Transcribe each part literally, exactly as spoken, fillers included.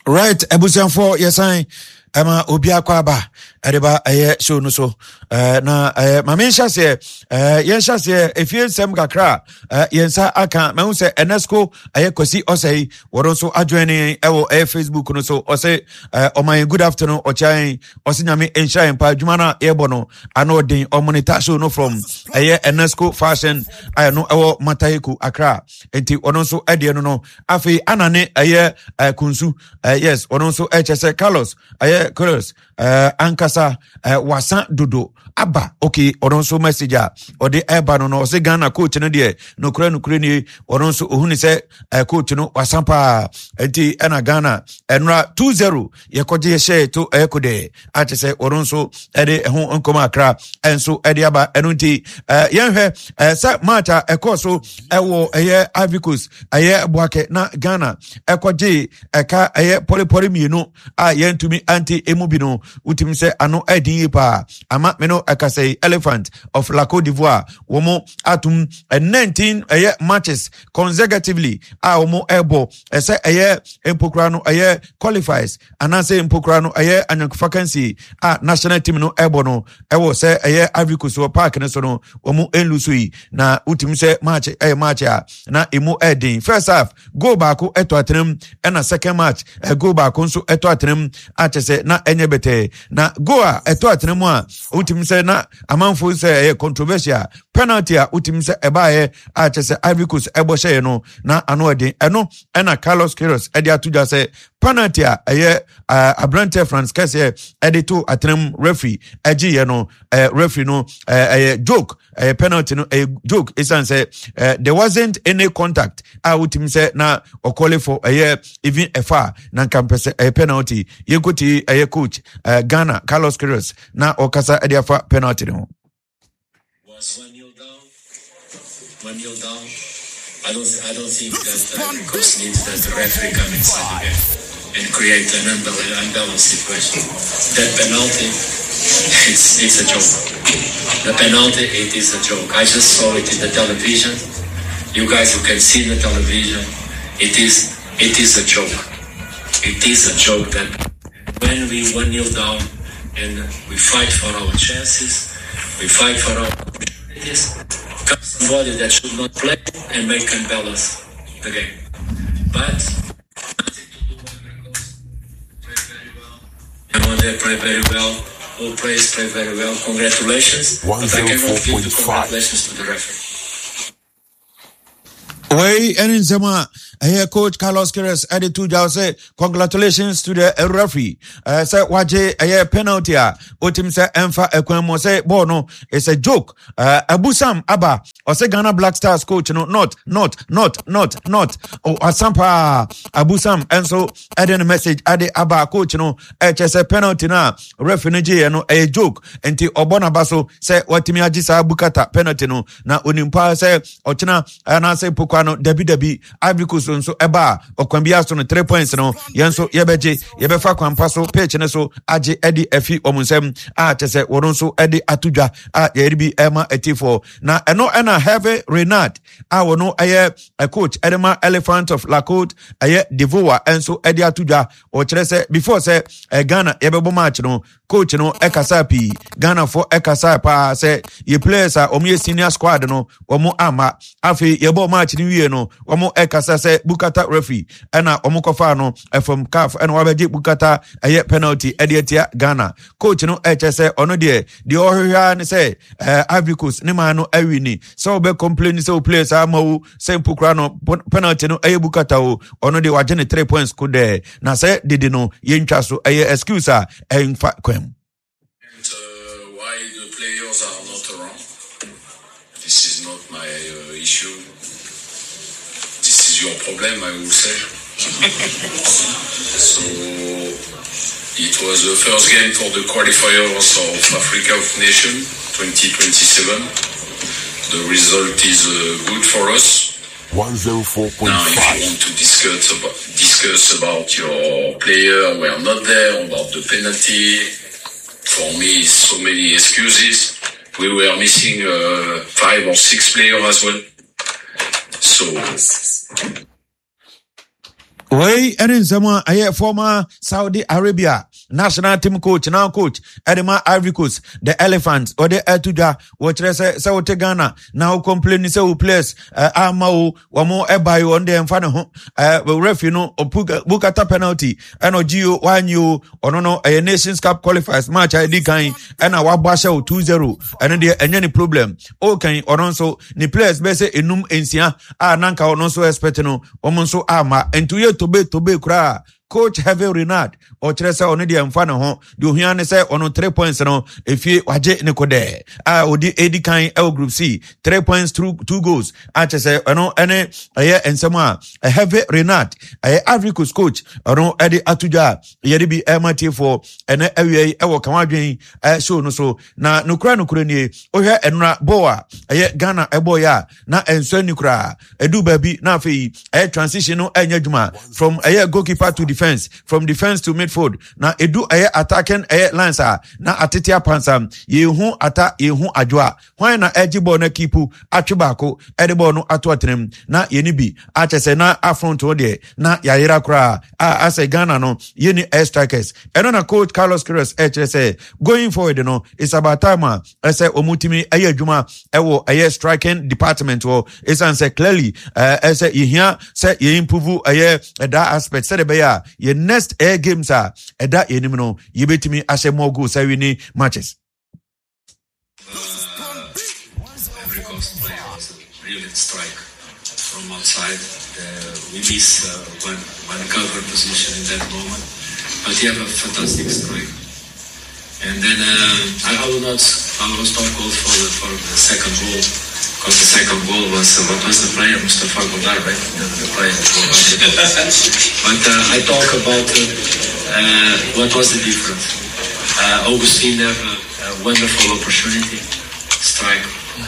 Right, ebusian for yes I Emma Obia Kwaba Ediba aye show no so uh na uh mame nhase uh yen nhase efie nsem kakra uh yensa aka me hu se Enesco aye Kwasi Osei woron so adwene ewo aye Facebook no so ose uh oman good afternoon ochan osinyame enhya empa adwuma na ebo no ana odin omonita show no from aye Enesco fashion aye no ewo Matayeku Accra enti wonon so ade no no afi anane aye uh, kunsu uh, yes wonon so hse Carlos aye Carlos uh ankasa uh, wasan dodo aba okay odonso message a ode eba no no se Ghana coach no de no kura no kura ni odonso ohuni se uh, coach no wasan pa enti ena Ghana enra two zero ye koje ye share to ekode ate se odonso ede ho nkoma akra enso ede aba enunti uh, yenhwe uh, sa mata ekoso ewo eye Ivory Coast eye boake na Ghana ekoje eka eye polipoli mienu a yentumi anti emubi no utim se ano edin pa ama me no akasei Elephant of La Côte d'Ivoire womo atum uh, nineteen uh, matches consecutively a womo ebo ese eye empokra no eye qualifies anase empokra no eye anyankufakansi a national team no ebo no ewo se eye Ivory Coast park ne so no womo enlusui na utim se match eye match a na emu edin first half goal baako eto atrem na second match uh, goal baako nso eto atrem a chese na enye bete na goa eto atremu a utim se na amanfo se e controversial penalty a utim se ebae a chese Ivory Coast ebo hye no na ano eden eno ena Carlos Queiroz edi atuja se penalty a eye uh, Abrante France kase edi to atrem referee agi ye no uh, referee no uh, uh, joke uh, penalty no a uh, joke isan say uh, there wasn't any contact a utim se na o call for eye even efa na kampese a penalty yekoti eye coach uh, Ghana Carlos Queiroz na okasa edi afa penalty no was one nil down one nil down I don't I don't think that uh, because needs that the referee come inside the game and create an unbalanced situation. That penalty, it's it's a joke. The penalty, it is a joke. I just saw it in the television. You guys who can see the television, it is it is a joke. It is a joke that when we one nil down and we fight for our chances, we fight for our opportunities, comes somebody that should not play and make unbalance the game. But they play very well. All players play very well. Congratulations. But I cannot give the congratulations to the referee. Way and in Zema, here coach Carlos Queiroz added to Jao say congratulations to the referee. Uh, say waje a penalty. Otim say emfa ekwemo say bono it's a joke. Uh, Abu Sam Abba or say Ghana Black Stars coach no not not not not not oh Asampa Abu Sam and so adding a message added Abba coach no H S A penalty na referee no a joke enti obona baso say watimi agisa bukata penalty no na onimpa say ochina na say pokwa no dabi dabi Ivory Coast nso eba okwambia so no three points no yenso yebeje yebefa kwampa so pitch ne so age edi afi omunsem a tese woron so edi atudwa a yeribi ema etifo na eno ena Hervé Renard a wono aye a coach edema Elephant of La Côte aye Divoire enso edi atudwa o kire se before se eh, Ghana yebebo match no coach no ekasa pi Ghana for ekasa pa se ye players a omo senior squad no omo ama afi yebo match ni wie no omo ekasa se bukata referee ena omo kofa no from C A F ena wabeje bukata aye penalty edietia Ghana coach no eche se ono de de ohwehwa ne se uh, Ivory Coast ne ma no awini so be complain se o players amawo se mpukra no penalty no aye bukata o ono de waje ne three points ko de na se dede no yentwa so aye excuse a enfa kwem. And uh, why the players are not around? This is not my uh, issue. This is your problem, I will say. So it was the first game for the qualifiers of Africa of Nations twenty twenty-seven. The result is uh, good for us. one oh four point five. Now, if you want to discuss about, discuss about your player, we are not there, about the penalty, for me, so many excuses. We were missing uh, five or six players as well. So Way and in someone a former Saudi Arabia national team coach, now coach, Edema Ivory Coast, the Elephants, or the Etuja, what they say, South Ghana, now complaining, so place, uh, Amao, or more Ebayo on the Enfano, uh, ref, you know, or Bukata penalty, and or Gio, one you, or no, no, a Nations Cup qualifiers match, I did kind, and our Basha two zero, and then the any problem, okay, or also, the players, bese, enum, ensia, ah, Nanka, or no so expectino, omonso ama, and to you to be, to be cry. Coach Heavy Renard or Teresa Onidi and Fano ho do hiane say on three points no if you waje nekode ah odi edi kan L group C three points through two goals I say no ene aye ensema a Heavy Renard aye Ivory Coast coach no edi atuja yedi bi emati for ene awie e wo kawadwen eh show no so na nukura nukura nie ohwe enra boa aye Ghana eboya na enso nukura edu baby na afei aye transition no enya djuma from aye goalkeeper to defense from defense to midfield na edu aye attacking aye lines a na atetia pansam yehu ata yehu adwoa hwan na ejibo na kipu atwebako edebo no ato atrem na yeni bi achese na affront wo de na yayira kra a ase Ghana no yeni air strikers eno na coach Carlos Queiroz echese going forward no it's about time ese omutimi aye adwuma ewo aye striking department wo isan say clearly uh, ese yehia say ye improve aye that aspect say be ya your next air games are at that enemy no you bet me as a more goals I win matches. Ivory Coast players really strike from outside. Uh, we miss uh, one one cover position in that moment, but you have a fantastic strike. And then uh, I, I will not I will not call for the for the second goal. Because the second goal was, uh, what was the player? Mustafa Goudar, right? The, the player that was the But uh, I talk about uh, uh, what was the difference. Uh, Augustine have a, a wonderful opportunity, strike.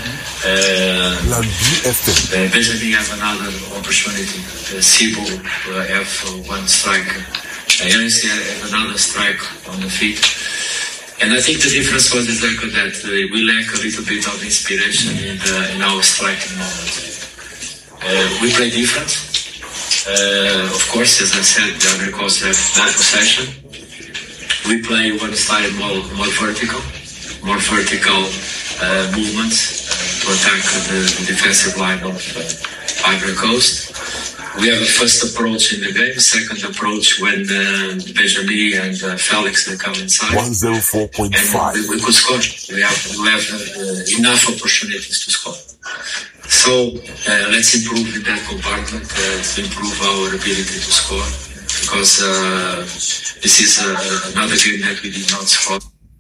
Uh, uh, Benjamin have another opportunity. Uh, Sibo uh, have uh, one strike. Uh, Yannis have another strike on the feet. And I think the difference was exactly that. Uh, we lack a little bit of inspiration in, the, in our striking moment. Uh, we play different. Uh, of course, as I said, the Ivory Coast have more possession. We play one style more, more vertical, more vertical uh, movements uh, to attack the, the defensive line of uh, Ivory Coast. We have a first approach in the game, second approach when uh, Benjamin and uh, Felix they come inside. one oh four point five. We, we could score. We have, we have uh, enough opportunities to score. So uh, let's improve in that compartment, uh, to improve our ability to score, because uh, this is uh, another game that we did not score.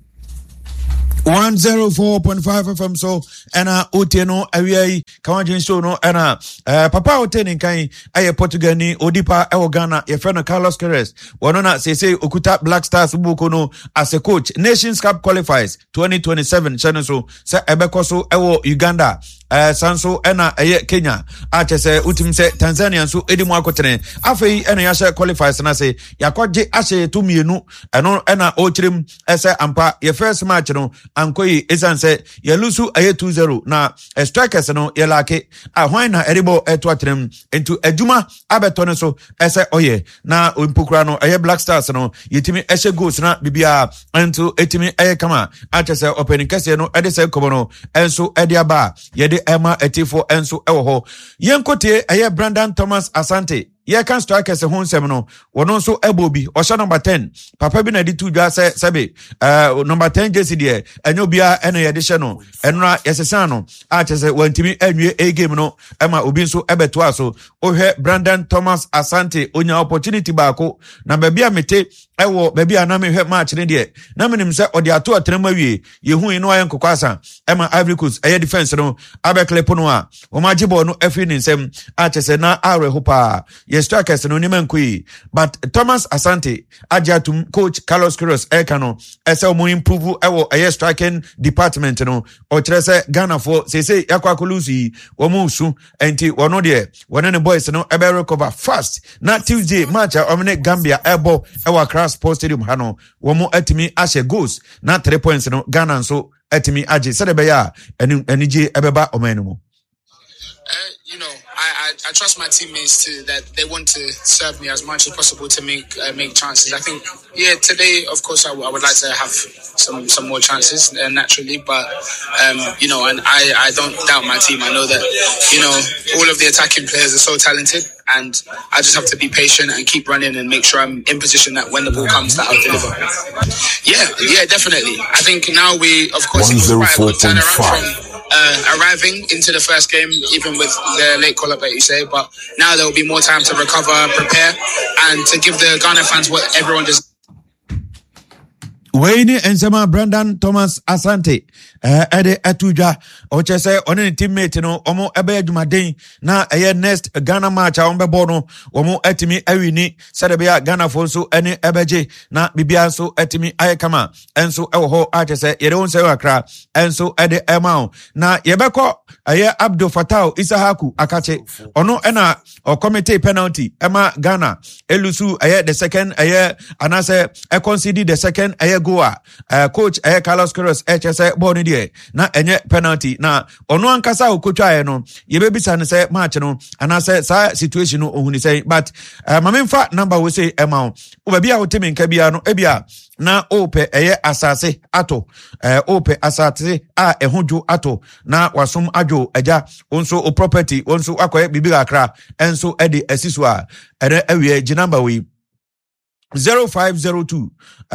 one oh four point five F M so ena oteno awiai kawajin show no ena uh, papa oteni kan aye Portugal ni odipa ewo Ghana ye friend Carlos Queiroz wono na sese okuta Black Stars buko no as a coach Nations Cup qualifiers twenty twenty-seven channel so se ebeko so ewo Uganda uh, sanso ena aye Kenya ache se utim se Tanzania so edimu akotene afei ena yashe qualifiers na se yakwaje ashe tu mienu eno ena ochrim ese ampa ye first match no ankoyi esan se ye lusu aye two zero na uh, strikers no ye lake ahwan na eribo eto atrem into adwuma abetone so ese oye na impukura no aye Black Stars no yetimi ehye goals na bibia into etimi aye kama ache se opening kase no ede se komo no enso ede aba ye de ema etifo enso ewo ho yenkotie aye Brandon Thomas Asante ye kan strikers ho nsem no wono nso ebobi osha number ten papa bi na di tu dwa se sebe uh, number ten jersey de enyo bia eno ye de hye no enra yesesa no a chese wantimi anwie a game no ema obi nso ebeto aso ohwe Brandon Thomas Asante onya opportunity baako na ba bia mete ewo ba bia na mehwe match ne de na menim se odi ato atrema wie yehu ino ayen kokwasa ema Ivory Coast aye defense no abeklepo no a o magibo no afi ni nsem a chese na awe hopa yes strikers no niman kui but Thomas Asante ajatum coach Carlos Queiroz ekano ese o mo improve ewo aye striking department no o trese Ghana for say say yakwa kolusi wo mo su enti wono de wono ne boys no ebe recover fast na Tuesday match omne Gambia ebo ewa Accra Sports Stadium hano wo mo atimi ashe goals na three points no Ghana so atimi age se de be ya eni enije ebeba omanu mo. Uh, you know, I, I, I trust my teammates too, that they want to serve me as much as possible to make uh, make chances. I think, yeah, today, of course, I, w- I would like to have some, some more chances uh, naturally, but, um, you know, and I, I don't doubt my team. I know that, you know, all of the attacking players are so talented, and I just have to be patient and keep running and make sure I'm in position that when the ball comes, that I'll deliver. Yeah, yeah, definitely. I think now we, of course, it was quite a good turnaround from Uh, arriving into the first game, even with the late call-up that you say, but now there will be more time to recover, prepare, and to give the Ghana fans what everyone deserves. Wayne Ensema Brandon Thomas Asante eh ede atuja oche se one teammate no omo ebe adwumaden na eye next Ghana match a ombebo no omo etimi awini sedebia Ghana fo so ene ebeje na bibia so etimi ayekama enso ewo ho ache se yede won se wakra enso ede emao na yebeko eye Abdul Fattah Isahaku akache ono ena o committee penalty ema Ghana elusu eye the second eye anase e concede the second eye goa uh, coach eh Carlos Queiroz H S ball ni die na enye penalty na ono ankasa okotwa no yebebisa ne se match no anase sa situation no ohuni say but uh, mamemfa number we say emao obabia hotemi nka bia no ebia na ope eye asase ato eh ope asase a ehudwo ato na wasom adwo aja onso o property onso akoye bibi akra enso ede asiso a ere awie ginamba we zero five zero two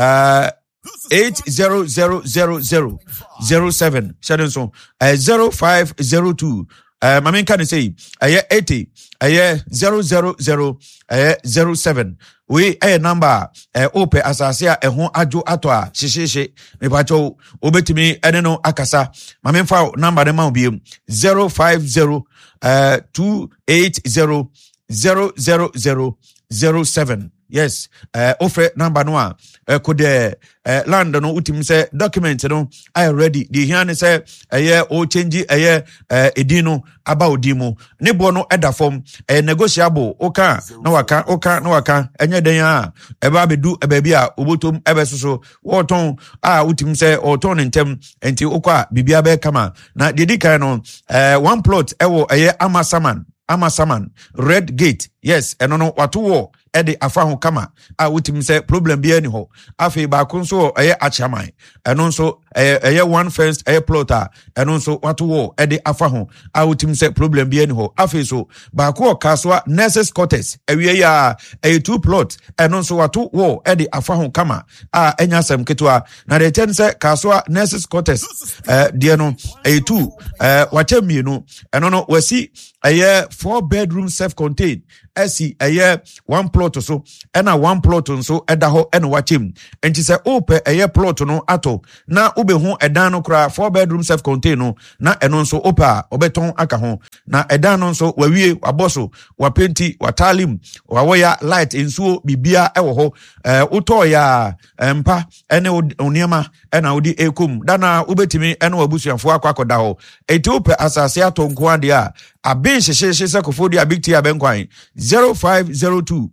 uh eight zero zero zero zero zero seven shadow so uh, zero five zero two uh mamen can say uh, eighty uh, zero zero zero uh, zero seven we a number uh, ope asase a ehon adwo ato a hihihie me pacho obetimi ene no akasa mamen fa number dem ma biem zero five zero uh two eight zero zero zero zero zero seven. Yes, uh, offer number no uh, could uh, uh, land no utim say document no I ready. The here say a year o change a year uh, edino about demo. Nebo no eda form a negotiable oka no waka oka no waka enye den a eba be do ebabi a obotom ebesoso woton a utim say or turn intem enti okwa bibia be kama na dedika no uh, one plot ewo a year Amasaman Amasaman Red Gate. Yes, eno no watu wo ede afa ho kama a wutim se problem bi ani ho afi ba kun so eye achaman eno so eye one first eye plotter eno so watu wo ede afa ho a wutim se problem bi ani ho afi so ba ko kaswa nurses quarters ewie ya eye two plot eno so watu wo ede afa ho kama a enya sem ketwa na de ten se kaswa nurses quarters eh de no eye two eh watemie no eno no wasi eye four bedroom self contained esi eye one plot so ena one plot so eda ho ena wachem enti se ope eye plot no ato na ubehu edan no kra four bedroom self contained no na eno so opa obeton aka ho na edan no so wawie waboso wapenti watalim wawoya light ensuo bibia ewo ho eh uto ya mpa ene oniema ena odi ekum dana ubetimi ena wabusuafo akwakoda ho eti ope asase ato nko ade a abin shesheshe sekofodi abikti abenkwan zero five zero two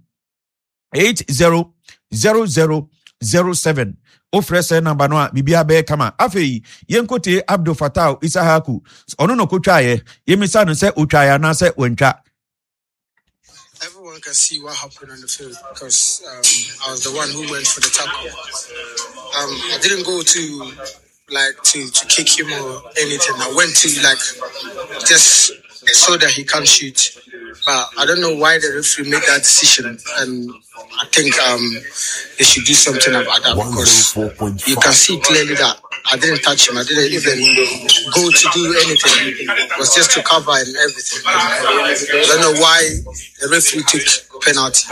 eight zero zero zero zero seven ofrese number no bibia be kama afei yenkote Abdul Fattah Isahaku ono no kotwaye yemisa no se otwaye na se wentwa. Everyone can see what happened on the field because um, I was the one who went for the tackle. Um, I didn't go to like to, to kick him or anything. I went to like just so that he can't shoot. But I don't know why the referee made that decision, and I think um, they should do something about that because you can see clearly that I didn't touch him. I didn't even go to do anything. It was just to cover and everything. I don't know why the referee took penalty.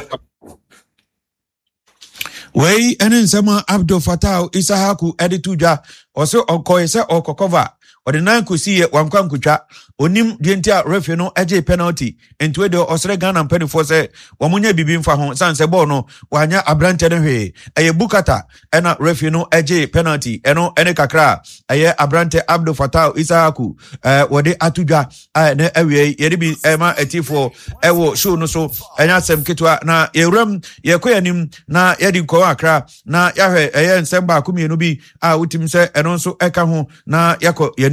Wey enen sama Abdul Fattah Isahaku edituja also okoye se okokova odinan kusi ye wankwa nkutwa onim dientia referee no eje penalty ento de osre Ghana mpanifo se wamunya bibi mfa ho sanse ball no wanya abrante ne hwe eye bukata ena referee no eje penalty eno ene kakra eye abrante Abdul Fattah Isahaku eh wode atudwa na awie yeri bi ema etifo ewo show no so enya sem ketwa na yewram yekoyanim na yedi ko akra na yahwe eye nsemba akumienu bi a utim se eno so eka ho na yako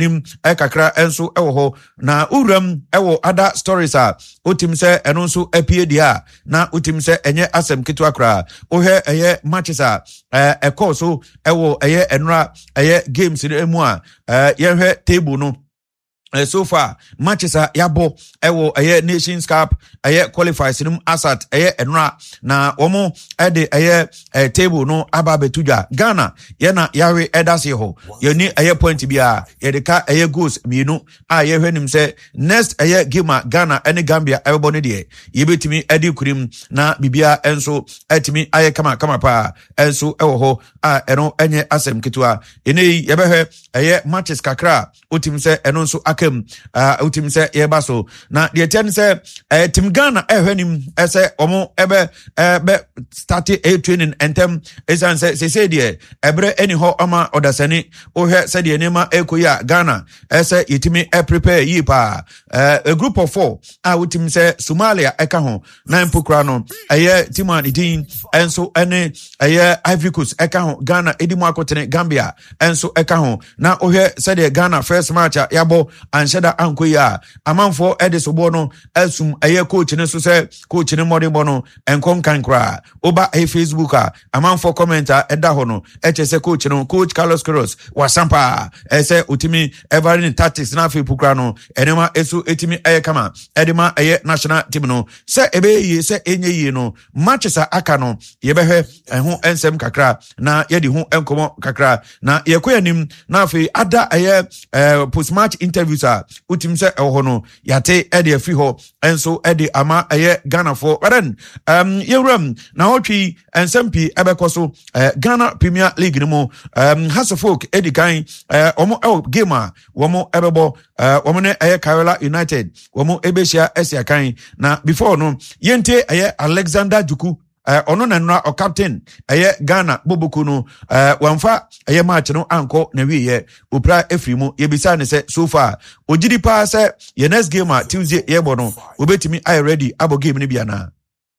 yenim e kakra enso ewo ho na uram ewo other stories a utim se eno nso apie dia na utim se enye asem kitu akra ohwe eye matches a e call so ewo eye enra eye games emu a ye hwe table no Uh, so far matches are yabo ewo eye Nations Cup eye qualifiers nim asat eye enra na omo ede eye uh, table no aba betuja Ghana ye na yawe edase ho ye ni eye point bia ye de ka eye goals mienu a ye hwenim se next eye game Ghana ene Gambia ebo ne de ye betimi edi kurim na bibia enso etimi aye kama kama pa enso ewo ho a eno enye asem kitua ene ye behwe eye matches kakra utim se eno nso kem uh utim se yeba so na de ten se uh, Team Ghana ehwenim ese omo ebe ebe start a training entem esan se se se de ebre eni ho oma odasani ohwe se de nema ekoya Ghana ese yitimi e prepare yi pa uh, a group of four a utim se Somalia eka ho na mpokra no eye team anidin enso ene eye Ivory Coast eka ho Ghana edimu akotene Gambia enso eka ho na ohwe se de Ghana first match yabo anshada ankoya amanfo edesobo no asum eye coach ne so se coach ne modebo no enkon kankra oba e Facebook a amanfo commenter eda ho no eche se coach no coach Carlos Queiroz wasampa ese utimi everin tactics na fe pukra no enema esu etimi eye kama edema eye national team no se ebe yi se enye yi no matches aka no ye behwe ehun ensem kakra na ye di hu enkomo kakra na ye koyanim na fe ada eye post match interviews a utim se eho no yate ede afi ho enso ede ama eye Ghana for then um yewram na hotwi ensempi ebekoso Ghana Premier League no mo um Hasselfolk edi kan omo el game a womo ebebo womo ne eye Kerala United womo ebeshia esia kan na before no yente eye Alexander Juku Uh, ono na nra o captain eye Ghana boboku no uh, wamfa eye match no anko na wiye opra efrimu yebisa ne se so far ogidi pa se ye next game a Tuesday yebo no obetimi I ready abo game ni bia na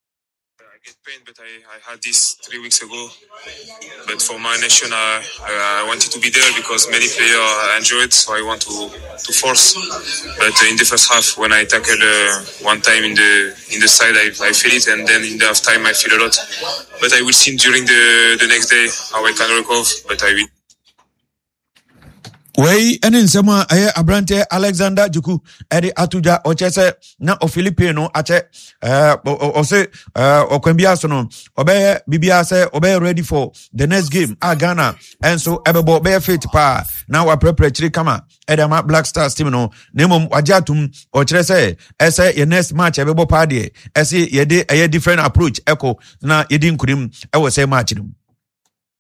I get pain, but I, I had this three weeks ago. But for my nation, uh, I, I wanted to be there because many players enjoyed, so I want to to force. But in the first half, when I tackle uh, one time in the in the side, I, I feel it, and then in the half time, I feel a lot. But I will see during the the next day how I can recover. But I will. Wey ene nsema aye abrante Alexander Juku ede atuja ochese na o Filipino ache eh o se eh okwambia so no obeye bibia se obeye ready for the next game a Ghana enso ebebo be fit pa na wa prepare chiri kama ede ma Black Stars team no nemom wajatum ochire se ese ye next match ebebo pa de ese ye de aye different approach eko na yedi nkunim e wo se match no